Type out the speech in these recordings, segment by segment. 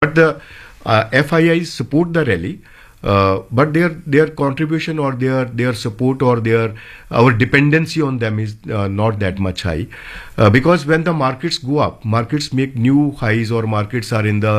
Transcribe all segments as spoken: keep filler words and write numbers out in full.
but the uh, F I Is support the rally. Uh, but their their contribution or their their support or their our dependency on them is uh, not that much high, uh, because when the markets go up, markets make new highs, or markets are in the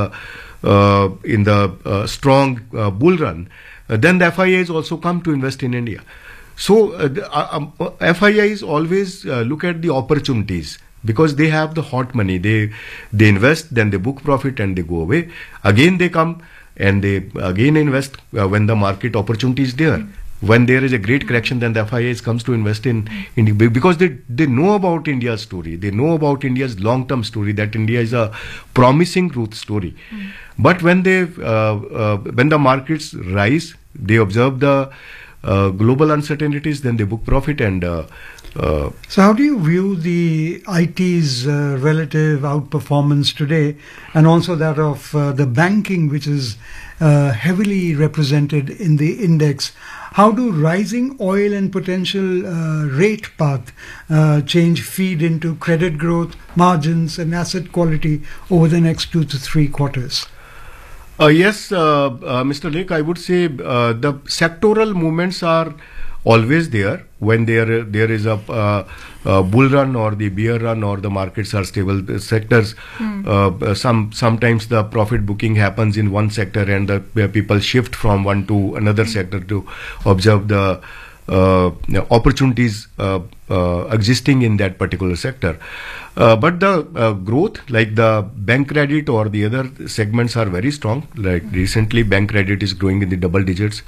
uh, in the uh, strong uh, bull run, uh, then the F I Is also come to invest in India. So uh, the, uh, um, F I Is always uh, look at the opportunities, because they have the hot money. They they invest, then they book profit, and they go away. Again they come and they again invest uh, when the market opportunity is there. Mm. When there is a great correction, then the F I Is comes to invest in India, because they they know about India's story. They know about India's long-term story, that India is a promising growth story. Mm. But when they uh, uh, when the markets rise, they observe the uh, global uncertainties, then they book profit. And uh, uh, so how do you view the I T's uh, relative outperformance today, and also that of uh, the banking, which is uh, heavily represented in the index? How do rising oil and potential uh, rate path uh, change feed into credit growth, margins, and asset quality over the next two to three quarters? Uh, yes, uh, uh, Mister Lake, I would say uh, the sectoral movements are always there when there there is a uh, uh, bull run or the bear run, or the markets are stable sectors. Mm. Uh, some sometimes the profit booking happens in one sector, and the uh, people shift from one to another mm. sector to observe the uh, opportunities uh, uh, existing in that particular sector. Uh, but the uh, growth, like the bank credit or the other segments, are very strong. Like recently, bank credit is growing in the double digits.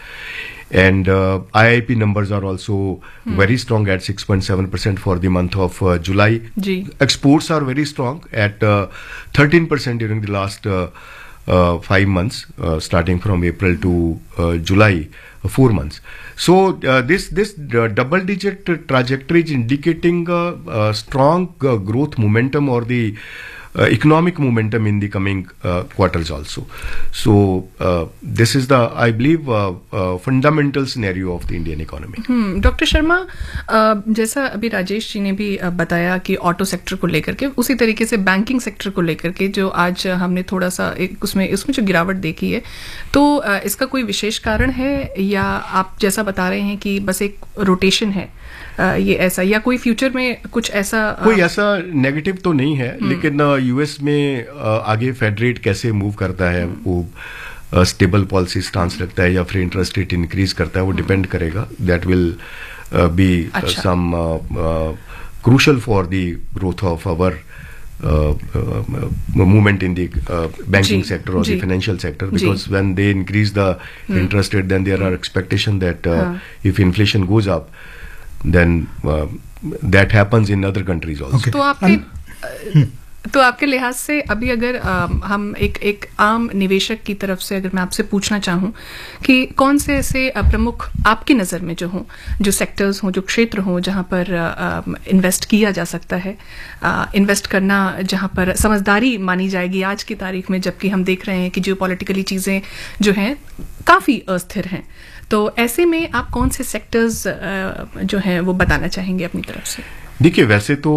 And uh, I I P numbers are also hmm. very strong at six point seven percent for the month of uh, July. G. Exports are very strong at uh, thirteen percent during the last uh, uh, five months, uh, starting from April to uh, July, uh, four months. So uh, this this uh, double-digit trajectory is indicating uh, uh, strong uh, growth momentum, or the Uh, economic momentum in the coming uh, quarters also. So uh, this is the, I believe, uh, uh, fundamental scenario of the Indian economy. hmm, doctor Sharma, uh, जैसा अभी राजेश जी ने भी uh, बताया कि auto sector को लेकर के, उसी तरीके से बैंकिंग सेक्टर को लेकर के जो आज हमने थोड़ा सा एक उसमें उसमें जो गिरावट देखी है, तो uh, इसका कोई विशेष कारण है, या आप जैसा बता रहे हैं कि बस एक रोटेशन है, Uh, ये ऐसा, या कोई फ्यूचर में कुछ ऐसा uh, कोई ऐसा नेगेटिव तो नहीं है, लेकिन यूएस uh, में uh, आगे फेड रेट कैसे मूव करता है, वो स्टेबल पॉलिसी स्टांस रखता है या फिर इंटरेस्ट रेट इंक्रीज करता है, वो डिपेंड करेगा. That will be some crucial for the growth of our movement in the uh, banking G, sector or G. the financial sector, because G. when they increase the hmm. interest rate, then there are expectation that uh, huh. if inflation goes up, then uh, that happens in other countries also. Okay. तो आपके um, तो आपके लिहाज से अभी अगर आ, हम एक एक आम निवेशक की तरफ से अगर मैं आपसे पूछना चाहूं कि कौन से ऐसे प्रमुख आपकी नज़र में जो हों, जो सेक्टर्स हों, जो क्षेत्र हों जहां पर इन्वेस्ट किया जा सकता है, इन्वेस्ट करना जहां पर समझदारी मानी जाएगी आज की तारीख में, जबकि हम देख रहे हैं कि जियो पॉलिटिकली चीज़ें जो हैं काफ़ी अस्थिर हैं, तो ऐसे में आप कौन से सेक्टर्स जो हैं वो बताना चाहेंगे अपनी तरफ से? देखिए, वैसे तो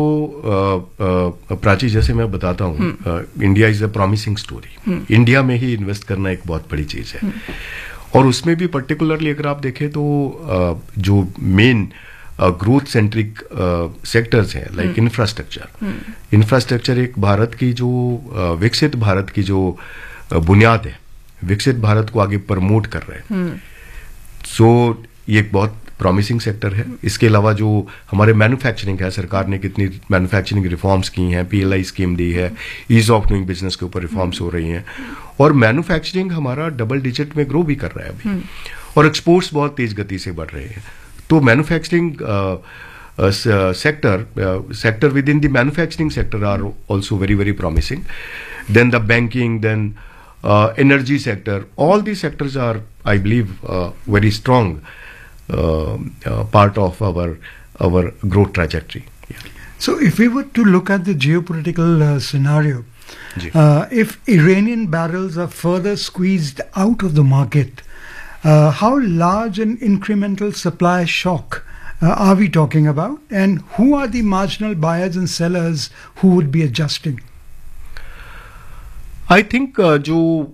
आ, आ, प्राची, जैसे मैं बताता हूँ, India is a promising story. India में ही इन्वेस्ट करना एक बहुत बड़ी चीज है, और उसमें भी पर्टिकुलरली अगर आप देखें तो आ, जो मेन ग्रोथ सेंट्रिक सेक्टर्स हैं, लाइक इंफ्रास्ट्रक्चर. इंफ्रास्ट्रक्चर एक भारत की जो आ, विकसित भारत की जो बुनियाद है, विकसित भारत को आगे प्रमोट कर रहे हैं. सो so, ये एक बहुत प्रॉमिसिंग सेक्टर है. इसके अलावा जो हमारे मैन्युफैक्चरिंग है, सरकार ने कितनी मैन्युफैक्चरिंग रिफॉर्म्स की हैं, पीएलआई स्कीम दी है, ईज ऑफ डूइंग बिजनेस के ऊपर रिफॉर्म्स हो रही हैं, और मैन्युफैक्चरिंग हमारा डबल डिजिट में ग्रो भी कर रहा है अभी, और एक्सपोर्ट्स बहुत तेज गति से बढ़ रहे हैं. तो manufacturing sector sector with in the manufacturing sector are also very very promising. Then the banking, then energy sector, all the sectors are, I believe, uh, very strong uh, uh, part of our our growth trajectory. Yeah. So, if we were to look at the geopolitical uh, scenario, uh, if Iranian barrels are further squeezed out of the market, uh, how large an incremental supply shock uh, are we talking about, and who are the marginal buyers and sellers who would be adjusting? I think uh, जो